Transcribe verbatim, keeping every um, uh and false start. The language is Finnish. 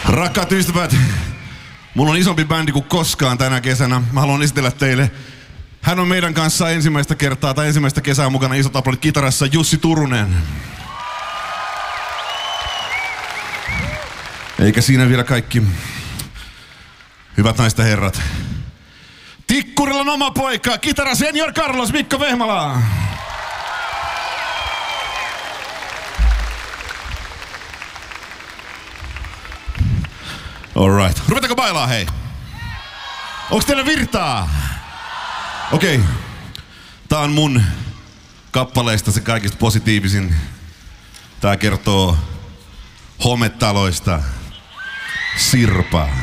Rakkaat ystävät, mulla on isompi bändi kuin koskaan tänä kesänä. Mä haluan esitellä teille. Hän on meidän kanssa ensimmäistä kertaa tai ensimmäistä kesää mukana isot aplodit kitarassa, Jussi Turunen. Eikä siinä vielä kaikki. Hyvät naiset ja herrat. Tikkurilan oma poika, kitara senior Carlos Mikko Vehmala. Alright. Rupetaanko bailaa, hei? Onks teillä virtaa? Okei. Okay. Tää on mun kappaleista se kaikista positiivisin. Tää kertoo hometaloista. Sirpa.